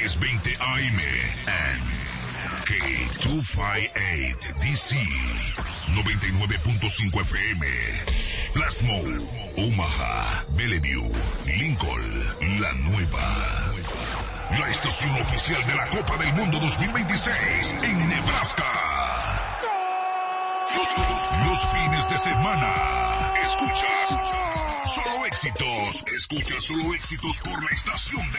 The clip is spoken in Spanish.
1020 AM and K258 DC 99.5 FM. Plasmo, Omaha, Bellevue, Lincoln, La Nueva. La estación oficial de la Copa del Mundo 2026 en Nebraska. Los fines de semana. Escuchas solo éxitos por la estación de